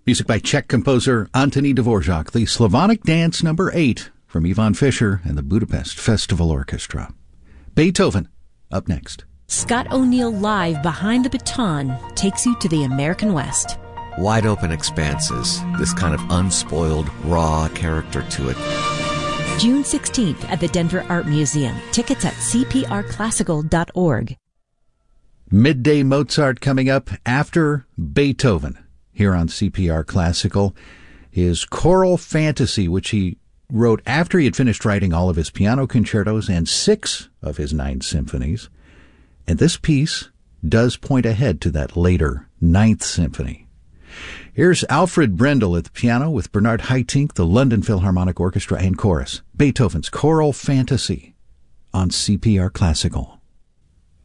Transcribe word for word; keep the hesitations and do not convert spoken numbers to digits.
Music by Czech composer Antoni Dvorak, the Slavonic Dance number eight from Ivan Fischer and the Budapest Festival Orchestra. Beethoven, up next. Scott O'Neill Live Behind the Baton takes you to the American West. Wide open expanses, this kind of unspoiled, raw character to it. June sixteenth at the Denver Art Museum. Tickets at c p r classical dot org. Midday Mozart coming up after Beethoven here on C P R Classical. His choral fantasy, which he wrote after he had finished writing all of his piano concertos and six of his nine symphonies. And this piece does point ahead to that later Ninth Symphony. Here's Alfred Brendel at the piano with Bernard Haitink, the London Philharmonic Orchestra and Chorus. Beethoven's Choral Fantasy on C P R Classical.